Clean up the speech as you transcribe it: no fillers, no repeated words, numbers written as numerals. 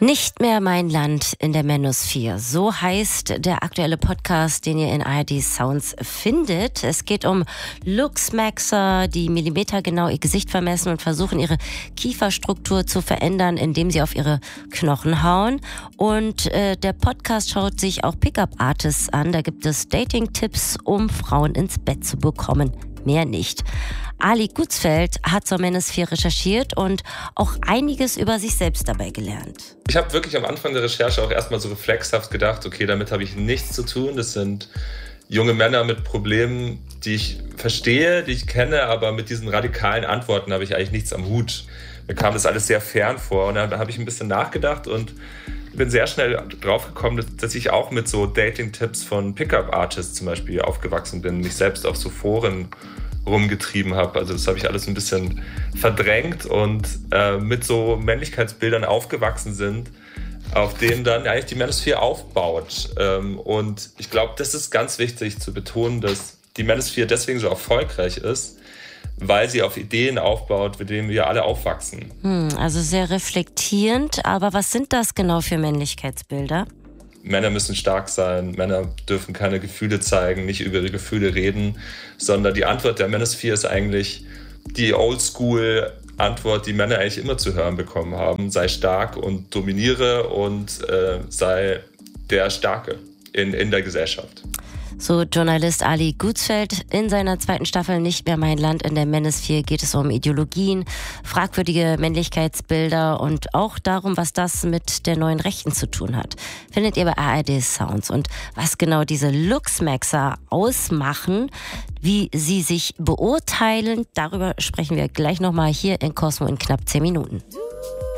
Nicht mehr mein Land in der Manosphere. So heißt der aktuelle Podcast, den ihr in ARD Sounds findet. Es geht um Luchsmaxer, die millimetergenau ihr Gesicht vermessen und versuchen, ihre Kieferstruktur zu verändern, indem sie auf ihre Knochen hauen. Und der Podcast schaut sich auch Pickup-Artists an. Da gibt es Dating-Tipps, um Frauen ins Bett zu bekommen. Mehr nicht. Ali Gutzfeld hat zur Manosphere recherchiert und auch einiges über sich selbst dabei gelernt. Ich habe wirklich am Anfang der Recherche auch erstmal so reflexhaft gedacht, okay, damit habe ich nichts zu tun. Das sind junge Männer mit Problemen, die ich verstehe, die ich kenne, aber mit diesen radikalen Antworten habe ich eigentlich nichts am Hut. Mir kam das alles sehr fern vor und da habe ich ein bisschen nachgedacht und bin sehr schnell drauf gekommen, dass ich auch mit so Dating-Tipps von Pickup-Artists zum Beispiel aufgewachsen bin, mich selbst auf so Foren rumgetrieben habe. Also das habe ich alles ein bisschen verdrängt und mit so Männlichkeitsbildern aufgewachsen sind, auf denen dann eigentlich die Manosphere aufbaut. Und ich glaube, das ist ganz wichtig zu betonen, dass die Manosphere deswegen so erfolgreich ist, weil sie auf Ideen aufbaut, mit denen wir alle aufwachsen. Also sehr reflektierend, aber was sind das genau für Männlichkeitsbilder? Männer müssen stark sein, Männer dürfen keine Gefühle zeigen, nicht über ihre Gefühle reden, sondern die Antwort der Manosphere ist eigentlich die Oldschool-Antwort, die Männer eigentlich immer zu hören bekommen haben. Sei stark und dominiere und sei der Starke in der Gesellschaft. So Journalist Ali Gutzfeld. In seiner zweiten Staffel Nicht mehr mein Land in der Manosphere geht es um Ideologien, fragwürdige Männlichkeitsbilder und auch darum, was das mit der neuen Rechten zu tun hat. Findet ihr bei ARD Sounds. Und was genau diese Luchsmaxer ausmachen, wie sie sich beurteilen, darüber sprechen wir gleich nochmal hier in Cosmo in knapp 10 Minuten.